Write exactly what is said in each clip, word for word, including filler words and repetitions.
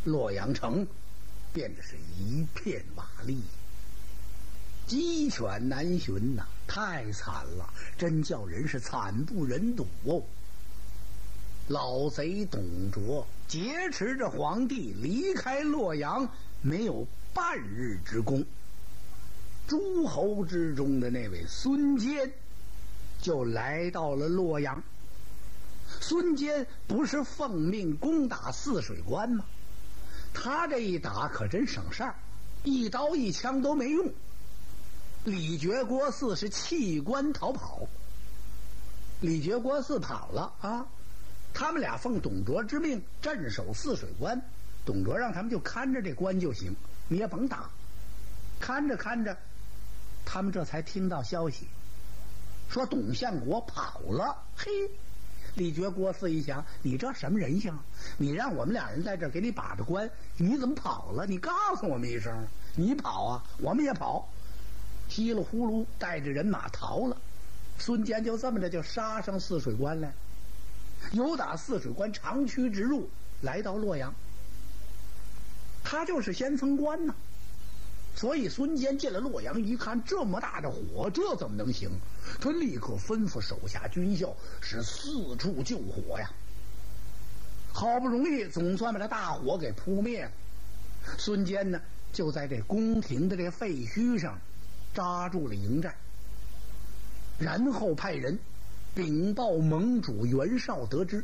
洛阳城变得是一片瓦砾，鸡犬难寻呐、啊，太惨了，真叫人是惨不忍睹哦。老贼董卓劫持着皇帝离开洛阳，没有半日之功，诸侯之中的那位孙坚就来到了洛阳。孙坚不是奉命攻打泗水关吗？他这一打可真省事儿，一刀一枪都没用。李傕、郭汜是弃关逃跑，李傕、郭汜跑了啊，他们俩奉董卓之命镇守泗水关，董卓让他们就看着这关就行，你也甭打。看着看着，他们这才听到消息，说董相国跑了。嘿，李傕、郭汜一想，你这什么人性？你让我们俩人在这儿给你把着关，你怎么跑了？你告诉我们一声，你跑啊，我们也跑。稀里呼噜带着人马逃了。孙坚就这么着就杀上泗水关来，由打泗水关长驱直入，来到洛阳。他就是先锋官呐、啊，所以孙坚进了洛阳一看，这么大的火，这怎么能行？他立刻吩咐手下军校是四处救火呀。好不容易总算把这大火给扑灭了。孙坚呢，就在这宫廷的这废墟上扎住了营寨，然后派人禀报盟主袁绍得知，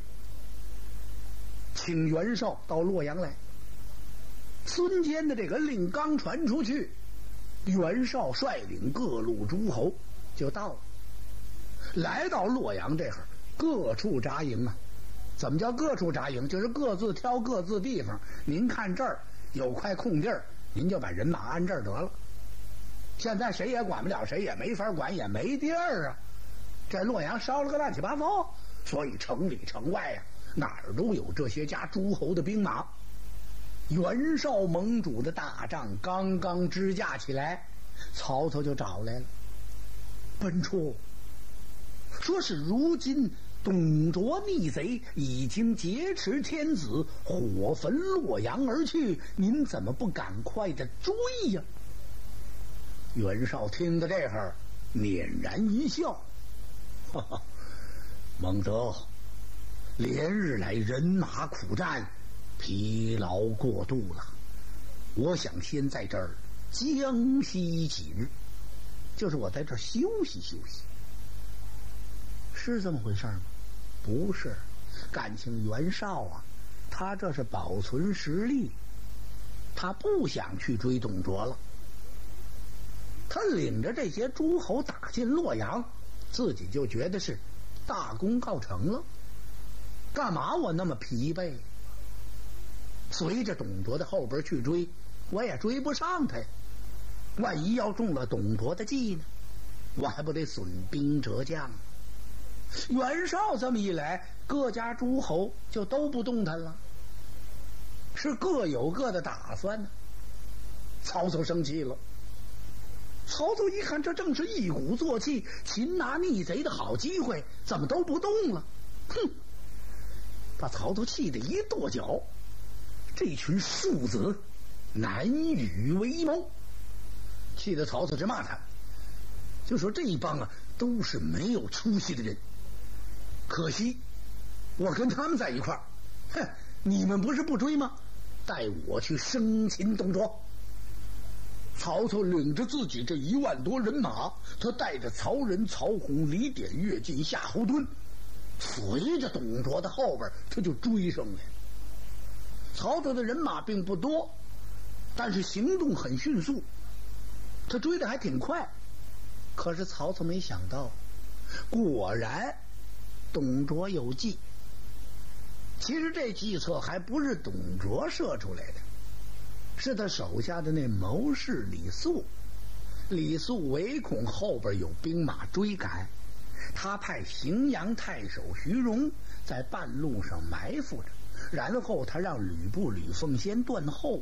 请袁绍到洛阳来。孙坚的这个令刚传出去，袁绍率领各路诸侯就到了。来到洛阳这会儿，各处扎营啊。怎么叫各处扎营？就是各自挑各自地方，您看这儿有块空地儿，您就把人马安这儿得了。现在谁也管不了谁，也没法管，也没地儿啊。这洛阳烧了个乱七八糟，所以城里城外呀、啊，哪儿都有这些家诸侯的兵马。袁绍盟主的大帐刚刚支架起来，曹操就找来了，奔出，说是如今董卓逆贼已经劫持天子，火焚洛阳而去，您怎么不赶快的追呀？袁绍听到这会儿捻然一笑，哈哈，孟德，连日来人马苦战，疲劳过度了，我想先在这儿将息几日，就是我在这儿休息休息。是这么回事吗？不是，感情袁绍啊，他这是保存实力，他不想去追董卓了。他领着这些诸侯打进洛阳，自己就觉得是大功告成了，干嘛我那么疲惫？随着董卓的后边去追，我也追不上他呀。万一要中了董卓的计呢，我还不得损兵折将？袁绍这么一来，各家诸侯就都不动弹了，是各有各的打算呢。曹操生气了，曹操一看，这正是一鼓作气擒拿逆贼的好机会，怎么都不动了？哼！把曹操气得一跺脚，这群庶子难与为谋，气得曹操直骂他，就说这一帮啊都是没有出息的人，可惜我跟他们在一块儿，哼！你们不是不追吗？带我去生擒董卓。曹操领着自己这一万多人马，他带着曹仁、曹洪、李典、乐进、夏侯惇，随着董卓的后边他就追上来。曹操的人马并不多，但是行动很迅速，他追得还挺快。可是曹操没想到，果然董卓有计。其实这计策还不是董卓设出来的，是他手下的那谋士李肃。李肃唯恐后边有兵马追赶，他派荥阳太守徐荣在半路上埋伏着，然后他让吕布、吕奉先断后。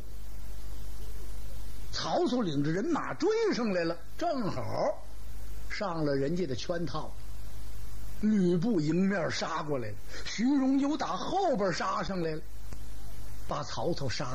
曹操领着人马追上来了，正好上了人家的圈套。吕布迎面杀过来了，徐荣又打后边杀上来了，把曹操杀